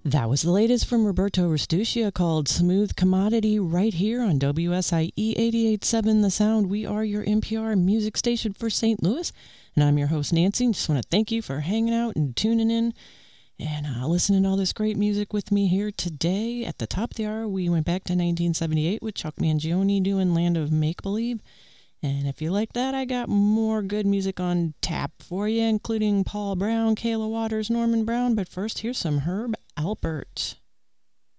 That was the latest from Roberto Restuccia called Smooth Commodity right here on WSIE 88.7 The Sound. We are your NPR music station for St. Louis, and I'm your host Nancy. Just want to thank you for hanging out and tuning in and listening to all this great music with me here today. At the top of the hour, we went back to 1978 with Chuck Mangione doing Land of Make Believe. And if you like that, I got more good music on tap for you, including Paul Brown, Kayla Waters, Norman Brown. But first, here's some Herb Alpert.